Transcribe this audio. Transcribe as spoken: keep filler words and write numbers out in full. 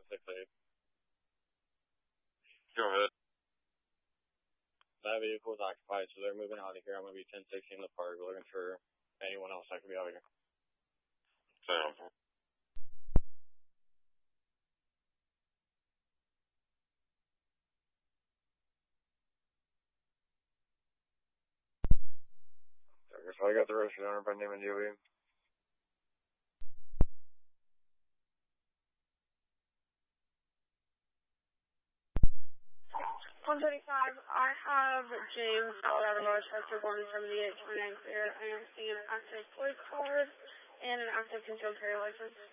six eight. Go ahead. That vehicle is occupied, so they're moving out of here. I'm going to be ten sixteen in the park. We're looking for anyone else that could be out here. Sounds. So I got the rest of the owner by name and D O E. one thirty-five, I have James out of Northchester, one seventy-eight, twenty-nine clear. I am seeing an active police card and an active concealed carry license.